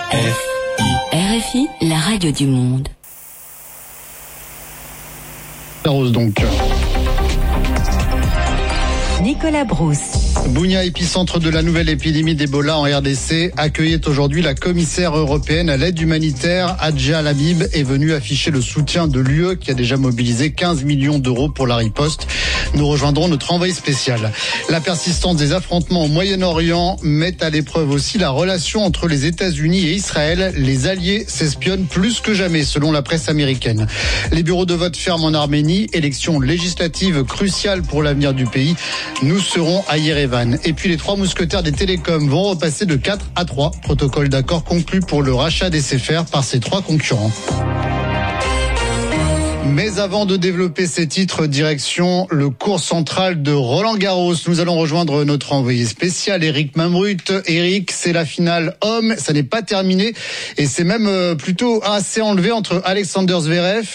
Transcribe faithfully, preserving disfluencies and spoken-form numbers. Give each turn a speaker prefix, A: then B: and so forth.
A: R F I, la radio du monde.
B: Rose donc.
C: Nicolas Brousse.
B: Bunia, épicentre de la nouvelle épidémie d'Ebola en R D C, accueillait aujourd'hui la commissaire européenne à l'aide humanitaire, Hadja Labib, est venue afficher le soutien de l'U E qui a déjà mobilisé quinze millions d'euros pour la riposte. Nous rejoindrons notre envoyé spécial. La persistance des affrontements au Moyen-Orient met à l'épreuve aussi la relation entre les États-Unis et Israël. Les alliés s'espionnent plus que jamais, selon la presse américaine. Les bureaux de vote ferment en Arménie, élection législative cruciale pour l'avenir du pays. Nous serons à Yerevan. Et puis les trois mousquetaires des télécoms vont repasser de quatre à trois. Protocole d'accord conclu pour le rachat des C F R par ces trois concurrents. Mais avant de développer ces titres, direction le court central de Roland-Garros. Nous allons rejoindre notre envoyé spécial, Eric Mamrut. Eric, c'est la finale homme, ça n'est pas terminé et c'est même plutôt assez enlevé entre Alexander Zverev